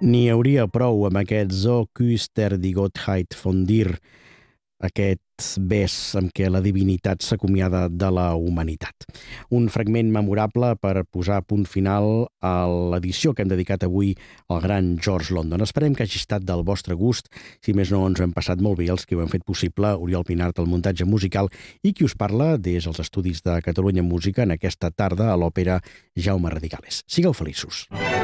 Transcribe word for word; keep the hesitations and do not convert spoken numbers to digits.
N'hi hauria prou amb aquest «So küster die Gottheit von dir», aquest bes amb què la divinitat s'acomiada de la humanitat. Un fragment memorable per posar punt final a l'edició que hem dedicat avui al gran George London. Esperem que hagi estat del vostre gust. Si més no, ens ho hem passat molt bé els que ho hem fet possible, Oriol Pinart, el muntatge musical, i qui us parla des dels estudis de Catalunya Música en aquesta tarda a l'òpera Jaume Radigales. Sigueu feliços.